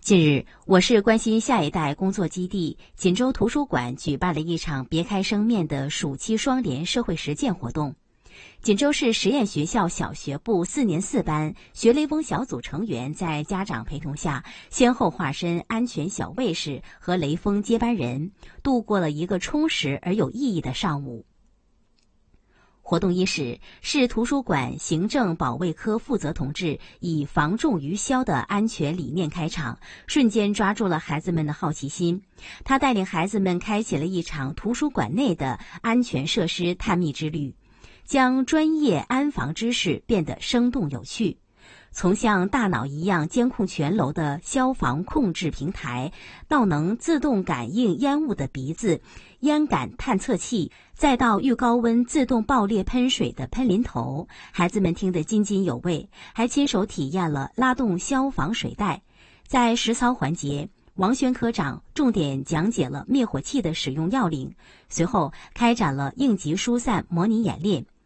近日，我市关心下一代工作基地锦州图书馆举办了一场别开生面的暑期双联社会实践活动。锦州市实验学校小学部4年4班学雷锋小组成员在家长陪同下，先后化身安全小卫士和雷锋接班人，度过了一个充实而有意义的上午。活动伊始，市图书馆行政保卫科负责同志以防重于消的安全理念开场，瞬间抓住了孩子们的好奇心。他带领孩子们开启了一场图书馆内的安全设施探秘之旅，将专业安防知识变得生动有趣。从像大脑一样监控全楼的消防控制平台，到能自动感应烟雾的鼻子、烟感探测器，再到遇高温自动爆裂喷水的喷淋头，孩子们听得津津有味，还亲手体验了拉动消防水带。在实操环节，王轩科长重点讲解了灭火器的使用要领，随后开展了应急疏散模拟演练，